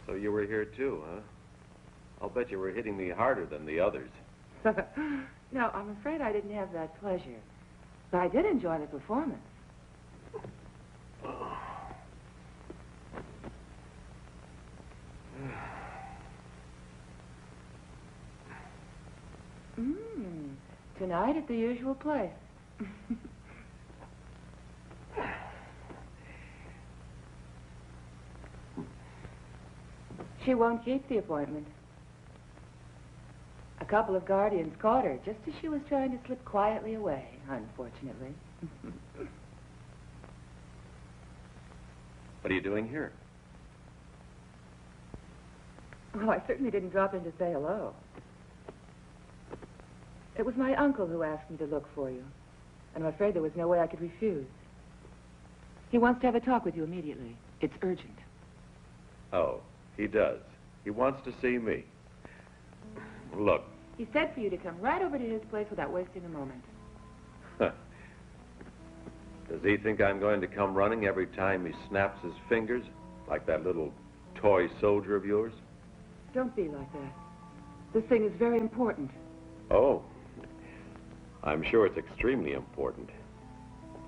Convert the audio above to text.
So you were here too, huh? I'll bet you were hitting me harder than the others. No, I'm afraid I didn't have that pleasure. But I did enjoy the performance. Tonight at the usual place. She won't keep the appointment. A couple of guardians caught her just as she was trying to slip quietly away, unfortunately. What are you doing here? Oh, I certainly didn't drop in to say hello. It was my uncle who asked me to look for you. And I'm afraid there was no way I could refuse. He wants to have a talk with you immediately. It's urgent. Oh, he does. He wants to see me. Look. He said for you to come right over to his place without wasting a moment. Does he think I'm going to come running every time he snaps his fingers, like that little toy soldier of yours? Don't be like that. This thing is very important. Oh, I'm sure it's extremely important.